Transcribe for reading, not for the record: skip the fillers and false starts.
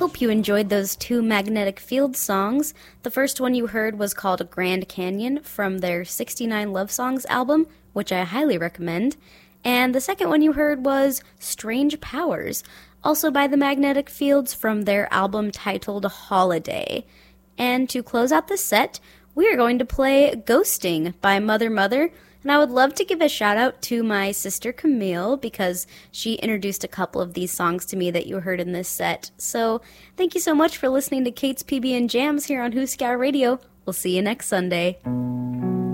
hope you enjoyed those two Magnetic Fields songs. The first one you heard was called Grand Canyon from their 69 Love Songs album, which I highly recommend. And the second one you heard was Strange Powers, also by the Magnetic Fields from their album titled Holiday. And to close out the set, we are going to play Ghosting by Mother Mother. And I would love to give a shout out to my sister Camille because she introduced a couple of these songs to me that you heard in this set. So thank you so much for listening to Kate's PB and Jams here on Hooskow Radio. We'll see you next Sunday.